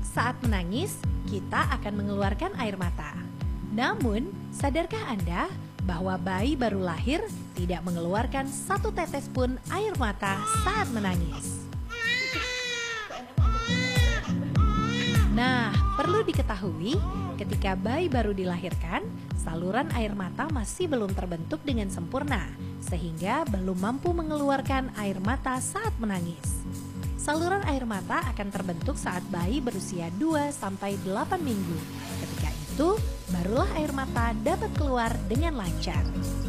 saat menangis, kita akan mengeluarkan air mata. Namun, sadarkah Anda bahwa bayi baru lahir tidak mengeluarkan satu tetes pun air mata saat menangis? Nah, perlu diketahui, ketika bayi baru dilahirkan, saluran air mata masih belum terbentuk dengan sempurna, sehingga belum mampu mengeluarkan air mata saat menangis. Saluran air mata akan terbentuk saat bayi berusia 2-8 minggu. Ketika itu, barulah air mata dapat keluar dengan lancar.